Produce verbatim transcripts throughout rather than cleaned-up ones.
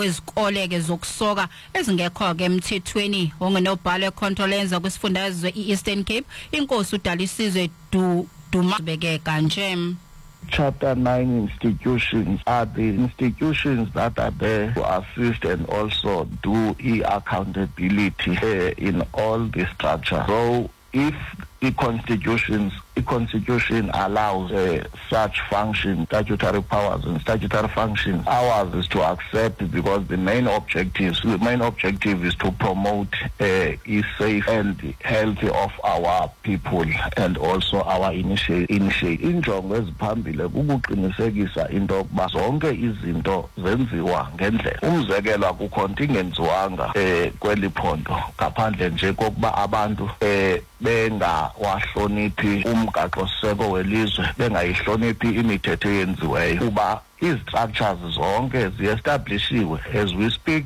izikole ke zokusoka ezingekho ke emthethweni ongenobhalo controlenza kwisifundazwe iEastern Cape inkosi uDalisizwe du Dumabeke kanje. Chapter nine institutions are the institutions that are there to assist and also do e-accountability uh, in all the structure. So if the constitutions, the constitution allows uh, such function, statutory powers and statutory functions, ours is to accept because the main objectives, the main objective is to promote uh, is safe and healthy of our people and also our initiative. Injongo eziphambili ukuqinisekisa into yokuba zonke izinto zenziwa ngendlela. Umzekelo akucontingent wanga eh kweli phondo ngaphandle nje kokuba abantu eh benga wahloniphi umgaqo seko welizwe bengayihloniphi imithetho yenziweyo kuba istructures zonke ziestablishiwe as we speak.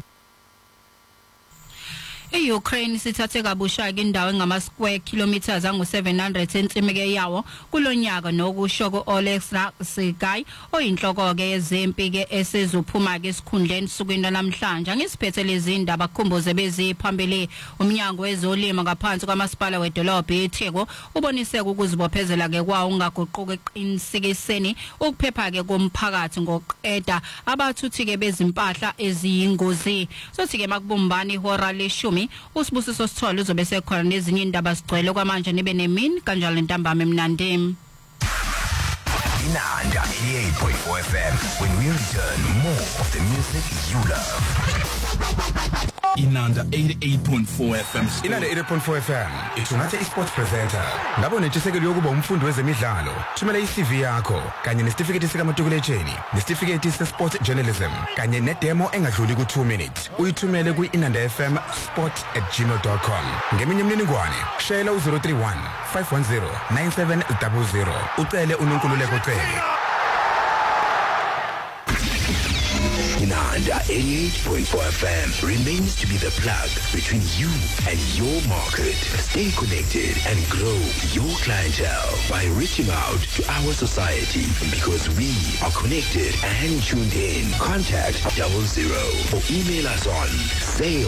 I-Ukraine sithathe kabusha ke indawo engama square kilometers angu seven hundred entsimeke yawo kulonyaka nokusho ku-Oleksandr Syrskyi oyinhloko ke yezempi ke esezophuma ke esikhundleni sukwini namhlanje ngisiphethe lezi indaba kukhumbuze beziphambili umnyango wezolimo ngaphansi kwamasipala wedolobha eTheku uboniseke ukuzibophezela ke kwawo ungaguquka eqinisekiseni ukuphepha ke komphakathi ngoqeda abathuthi ke bezimpahla eziyingozi sothi ke makubumbani ihora leshumi usibusiso sithole uzobe sekhona nezinye indaba sigcwele kwamanje nibe nemini kanjalo ntambama emnandini. Inanda eighty-eight point four F M when we return more of the music you love. Inanda eighty-eight point four F M. Inanda eighty-eight point four F M ithungathe iSports Presenter. Ngabo nentshisekelo yokuba umfundi wezemidlalo. Thumela i-C V yakho kanye nesitifiketi sikamatikuletsheni, nesitifiketi se-sport journalism kanye nedemo engadluli ku two minutes. Uyithumele ku-inanda f m sport at gmail dot com. Ngeminye imininingwane shayela u zero three one five one zero nine seven zero zero. Ucele uNonkululeko Cele. Inanda eighty-eight point four F M remains to be the plug between you and your market. Stay connected and grow your clientele by reaching out to our society because we are connected and tuned in. Contact double zero or email us on sales